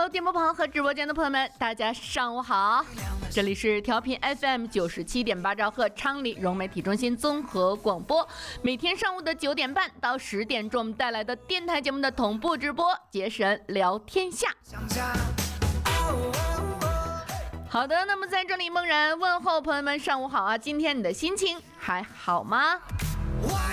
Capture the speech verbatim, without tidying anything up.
电波旁和直播间的朋友们，大家上午好，这里是调频 F M 九十七点八兆赫昌黎融媒体中心综合广播，每天上午的九点半到十点钟，我们带来的电台节目的同步直播，杰神聊天下。好的，那么在这里梦然问候朋友们上午好啊，今天你的心情还好吗？